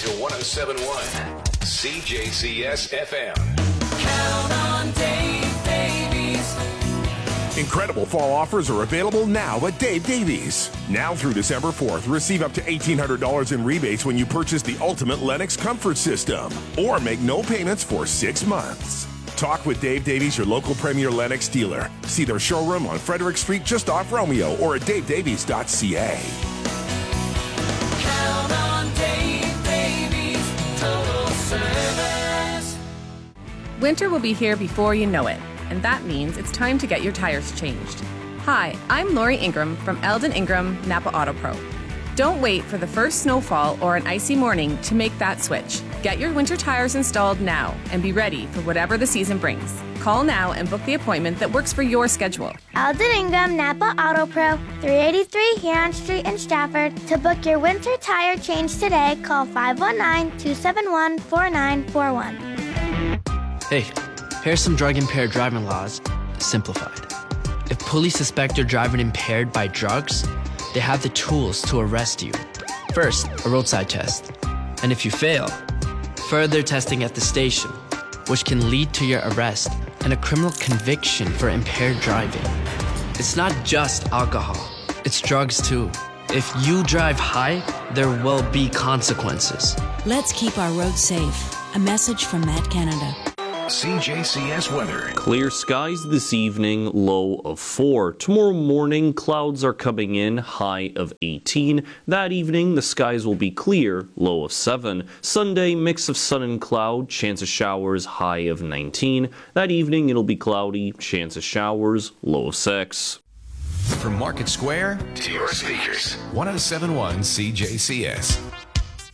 to 107.1 CJCS FM. Count on Dave Davies. Incredible fall offers are available now at Dave Davies. Now through December 4th, receive up to $1,800 in rebates when you purchase the Ultimate Lennox Comfort System or make no payments for 6 months. Talk with Dave Davies, your local Premier Lennox dealer. See their showroom on Frederick Street just off Romeo or at davedavies.ca. Count on Dave Davies. Total service. Winter will be here before you know it, and that means it's time to get your tires changed. Hi, I'm Lori Ingram from Eldon Ingram Napa Auto Pro. Don't wait for the first snowfall or an icy morning to make that switch. Get your winter tires installed now and be ready for whatever the season brings. Call now and book the appointment that works for your schedule. Eldon Ingram Napa Auto Pro, 383 Huron Street in Stafford. To book your winter tire change today, call 519-271-4941. Hey, here's some drug-impaired driving laws, simplified. If police suspect you're driving impaired by drugs, they have the tools to arrest you. First, a roadside test. And if you fail, further testing at the station, which can lead to your arrest and a criminal conviction for impaired driving. It's not just alcohol, it's drugs too. If you drive high, there will be consequences. Let's keep our roads safe. A message from Matt Canada. CJCS weather. Clear skies this evening, low of 4. Tomorrow morning, clouds are coming in, high of 18. That evening, the skies will be clear, low of 7. Sunday, mix of sun and cloud, chance of showers, high of 19. That evening, it'll be cloudy, chance of showers, low of 6. From Market Square to your speakers, 107.1 CJCS.